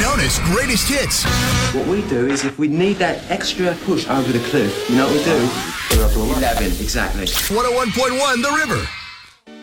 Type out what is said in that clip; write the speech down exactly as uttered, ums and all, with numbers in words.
known as Greatest Hits. What we do is if we need that extra push over the cliff, you know what we do? eleven, exactly. one oh one point one The River.